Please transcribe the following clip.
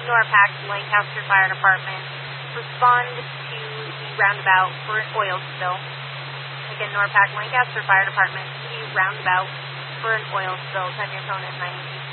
NORPAC, Lancaster Fire Department. Respond to the roundabout for an oil spill. Again, NORPAC, Lancaster Fire Department, to the roundabout for an oil spill. Time your phone at 9:18.